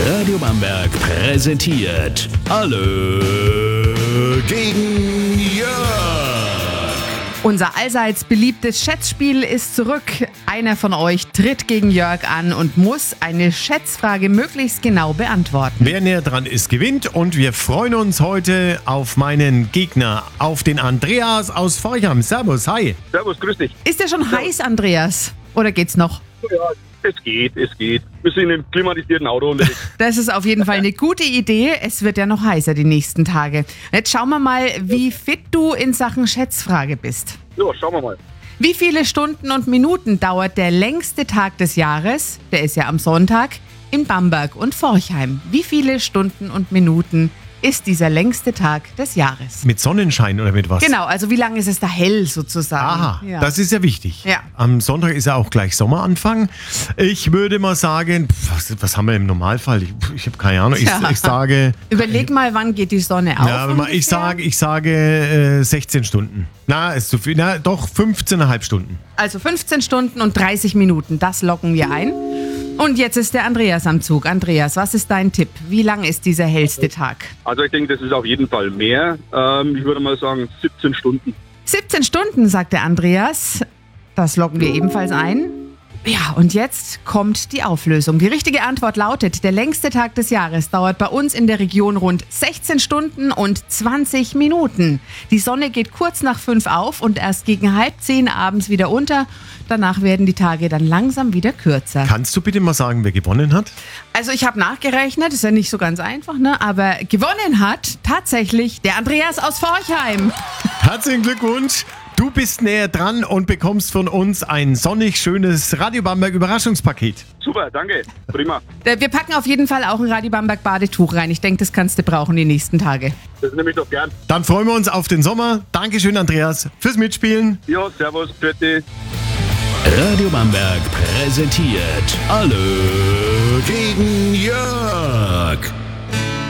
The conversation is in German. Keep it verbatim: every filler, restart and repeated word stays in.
Radio Bamberg präsentiert Alle gegen Jörg. Unser allseits beliebtes Schätzspiel ist zurück. Einer von euch tritt gegen Jörg an und muss eine Schätzfrage möglichst genau beantworten. Wer näher dran ist, gewinnt. Und wir freuen uns heute auf meinen Gegner, auf den Andreas aus Forchheim. Servus, hi. Servus, grüß dich. Ist der schon heiß, Andreas? Oder geht's noch? Ja, es geht, es geht. Wir sind im klimatisierten Auto unterwegs. Das ist auf jeden Fall eine gute Idee. Es wird ja noch heißer die nächsten Tage. Jetzt schauen wir mal, wie fit du in Sachen Schätzfrage bist. Ja, schauen wir mal. Wie viele Stunden und Minuten dauert der längste Tag des Jahres, der ist ja am Sonntag, in Bamberg und Forchheim? Wie viele Stunden und Minuten ist dieser längste Tag des Jahres? Mit Sonnenschein oder mit was? Genau, also wie lange ist es da hell sozusagen? Aha, ja. das ist ja wichtig. Ja. Am Sonntag ist ja auch gleich Sommeranfang. Ich würde mal sagen, was, was haben wir im Normalfall? Ich, ich habe keine Ahnung. Ich, Tja. ich sage... Überleg mal, wann geht die Sonne auf? Ja, aber mal, ich ungefähr? sage, ich sage äh, sechzehn Stunden. Na, ist zu viel. Na, doch fünfzehn Komma fünf Stunden. Also fünfzehn Stunden und dreißig Minuten, das locken wir ein. Und jetzt ist der Andreas am Zug. Andreas, was ist dein Tipp? Wie lang ist dieser hellste Tag? Also ich denke, das ist auf jeden Fall mehr. Ähm, ich würde mal sagen siebzehn Stunden. siebzehn Stunden, sagt der Andreas. Das loggen wir ebenfalls ein. Ja, und jetzt kommt die Auflösung. Die richtige Antwort lautet, der längste Tag des Jahres dauert bei uns in der Region rund sechzehn Stunden und zwanzig Minuten. Die Sonne geht kurz nach fünf auf und erst gegen halb zehn abends wieder unter. Danach werden die Tage dann langsam wieder kürzer. Kannst du bitte mal sagen, wer gewonnen hat? Also ich habe nachgerechnet, ist ja nicht so ganz einfach, ne? Aber gewonnen hat tatsächlich der Andreas aus Forchheim. Herzlichen Glückwunsch. Du bist näher dran und bekommst von uns ein sonnig schönes Radio Bamberg Überraschungspaket. Super, danke. Prima. Wir packen auf jeden Fall auch ein Radio Bamberg Badetuch rein. Ich denke, das kannst du brauchen die nächsten Tage. Das nehme ich doch gern. Dann freuen wir uns auf den Sommer. Dankeschön, Andreas, fürs Mitspielen. Ja, servus, bitte. Radio Bamberg präsentiert Alle gegen Jörg.